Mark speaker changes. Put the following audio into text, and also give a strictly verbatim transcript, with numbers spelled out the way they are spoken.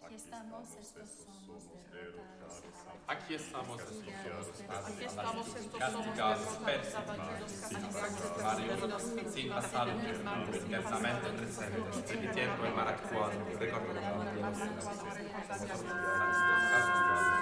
Speaker 1: Aquí estamos, estos somos derrotados.
Speaker 2: Aquí estamos, estos somos
Speaker 3: Aquí estamos, estos somos
Speaker 2: castigados,
Speaker 3: derrotados, abatidos, castigados,
Speaker 2: varios, sin pasado, intensamente presentes, repitiendo el mar actual, recordando